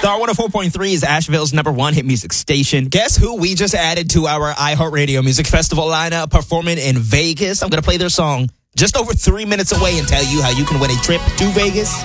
Star 104.3 is Asheville's #1 hit music station. Guess who we just added to our iHeartRadio Music Festival lineup performing in Vegas? I'm going to play their song just over 3 minutes away and tell you how you can win a trip to Vegas.